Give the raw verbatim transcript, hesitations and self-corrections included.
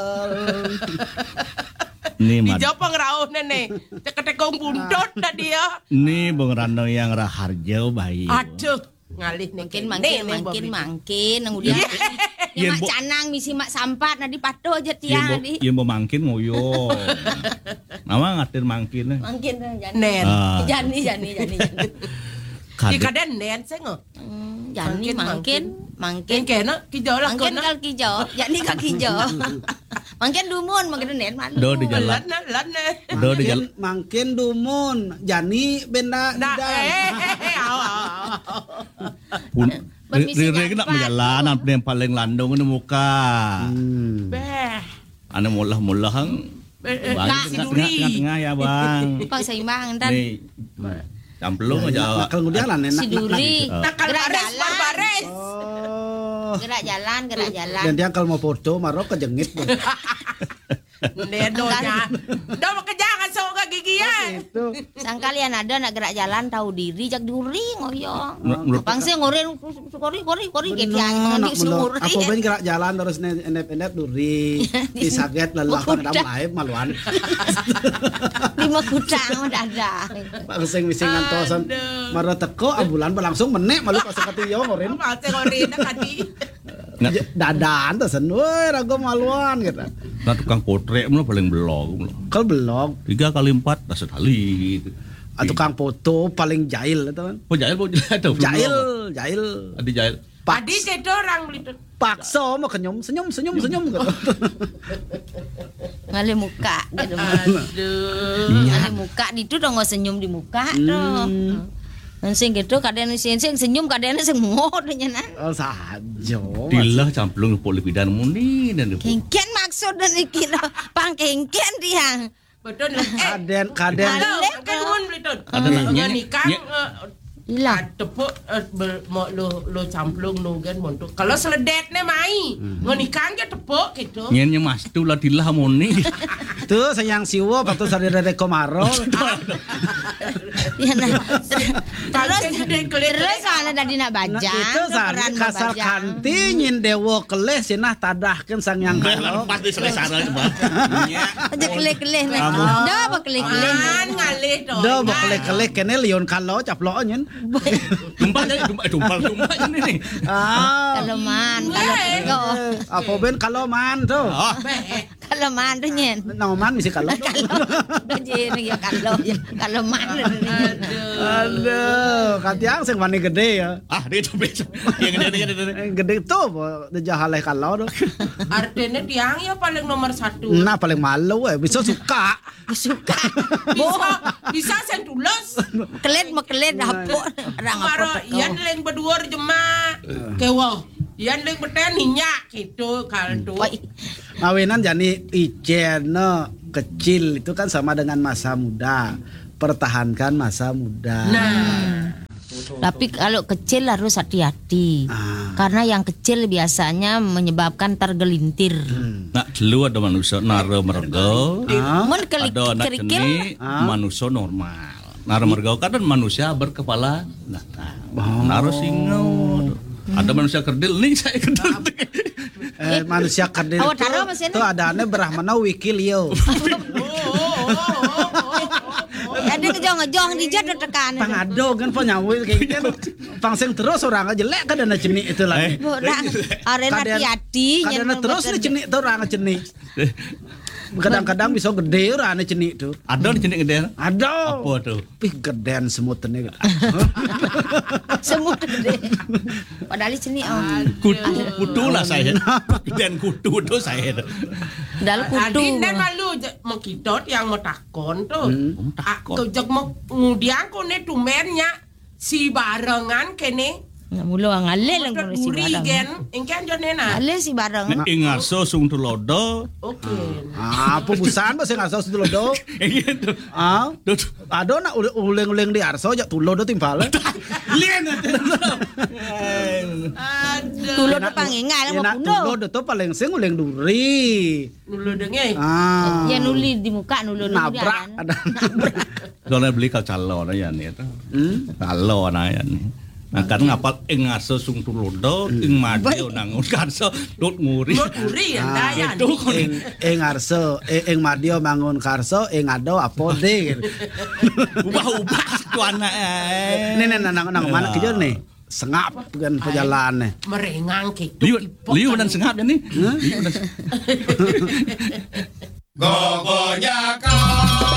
Ni mad. Dijo pengrauh nene. Ceketekong buntut tadi ya. Ni Bung Rano yang raharjo bayi. Aduh, ngalih nih Mungkin mangkin mangkin mangkin kemudian ya mak canang misi mak sampat nadi pato aja tiang di. Yang mau mangkin ngoyo. Nama ngatir mangkin. Mangkin nen. Jani jani jani. Di kaden nen saya nggak. Jani mangkin mangkin kena kijo lah mangkin kal kijo. Jani kal kijo. Mangkin dumun mangkin nen malu. Do di jalan. Lan lan Do di jalan. Mangkin dumun. Jani benda dan. Riri kena berjalan, apa yang paling landung ini muka. Beh. Ane mulah-mulah hang. Tengah-tengah ya bang. Bang seimbang dan. Nih, camplung aja. Nakal ngudian lah nenak. Si Duri. Gerak jalan. Bares. Gerak jalan, gerak jalan. Dan dia kalau mau foto marok kejengit. Nedonya. Dah mau kejangan soga gigian. Sang kalian ada nak gerak jalan tahu diri jak Duri ngoyo. Pangse ngoren kori kori kori ketiang mandi sumur. Apa ben gerak jalan terus endep-endep Duri. Disaget lelah pada laib maluan. Lima kutang ada. Pangsing mising ngantosan maro teko ambulan berlangsung menek malu pas katiyo ngoren. Pangse ngoren tadi. Dadan tesen we rago maluan gitu. Nah tukang potret mulu paling belok. Kalau belok tiga kali empat dah sekali. Tukang foto paling jahil itu kan. Oh jahil, oh jahil. Jahil, jahil. Adi jahil. Tadi itu orang beli tuh. Paksa mau kenyum, senyum, senyum, senyum gitu. Ngalih muka gitu. Aduh. Ngalih muka itu dong nggak senyum di muka dong. Sing gitu kadang sing sing senyum kadang sing ngot nyenan. Oh sajo. Dilah camplung poli bidan muni dan kengken maksud dan iki lo pang kengken dia. Betul lah. Kaden kaden. Kan mun beli tuh. Ada nikah. Hilang. Tepuk mau lo lo camplung lo kan montu. Kalau seledet nih mai. Ngonikang ke tepuk gitu. Nyennya mas tu lah dilah muni. Tuh sayang siwo waktu sadar dari komaro. Ya nah. Terus terus soalnya tadi nak baca. Itu sari kasar kanti nyin dewo keleh sinah tadahkeun sang yang kalau. Pas di selesai Aja keleh-keleh nah. Dah apa keleh-keleh. Ngalih tuh. Dah apa keleh-keleh kene lion kalau caplo nyen. Tumpal aja tumpal tumpal tumpal ini. Ah. Kaloman kalau Apa ben kaloman tuh. kaloman tuh nyen. Nauman mesti kalau. Kalau jadi ya kalau ya kaloman. Aduh, katiang sing wani gede ya. Ah, dia itu besok. Yang gede gede. Gede tuh, dejahaleh kalau tuh. Artinya tiang ya paling nomor satu. Nah, paling malu eh, bisa suka. Suka. Bisa bisa sentulos. Kelet mau kelet apa? Orang Maro apa? iyan leng berdua jema. Kewo. Iyan leng beten minyak gitu kaldu. Mawinan jani ijen no, kecil itu kan sama dengan masa muda. Pertahankan masa muda. Nah. Tapi kalau kecil harus hati-hati. Ah. Karena yang kecil biasanya menyebabkan tergelintir. Hmm. Nah, dulu ada manusia nara mergo. Mun kelik Ada anak kerikil jenis manusia normal. Nara mergo kan manusia berkepala. Nah, Oh. nara singa. Ada manusia kerdil nih saya kerdil. Eh, manusia kerdil Awak itu, taruh mesin? itu adanya Brahmana wikil yo. ada ngejong-ngejong di jatuh tekan. Pangado kan penyawi kayak gitu. Pangseng terus orang aja jelek kan ada jenik itu lah. Bodak arena hati-hati Kadang terus nih jenik tuh orang jenik. Kadang-kadang bisa gede orang jenik tuh. Ada di jenis gede. Ada. Apa tuh? Pih gedean semutnya. semut gede. Padahal sini oh. Kutu, kutu lah saya. Dan kutu tuh saya. Dalam kutu. Adin dan malu mau kidot yang mau takon tuh. Hmm, takon. Kejak mau ngudiang kone tumennya si barengan kene. Mulu ngalih lang Udah si duri barang. gen, engkan jo nena. Ngalih si barang. Nek ingarso sung tulodo. Oke. Ah, pembusan bahasa nggak tahu dulu. Gitu. Ah, Tuh. ada nak uleng-uleng di arso jak tulo do timpal. Lian aja. Aduh. Tulo do pangingal mo Enak kuno. tulo do to paling sing uleng duri. Dulu dengeng. Ah. Ya nuli di muka nulo nulo Nabrak ada. Soalnya beli kacalo na yan ito. Hmm? Kalo na yan. Nah kan ngapal ing ngaso sung tulodo ing madio nangun karso tut nguri. Tut nguri yang dayan. Itu kon ing ing arso ing madio mangun karso ing ado apode gitu. ubah-ubah tuana eh. Nih nih nang nang mana kieu nih? Sengap kan perjalanan nih. Merengang gitu. Liu liu dan sengap ya nih. Liu dan Gogonya kau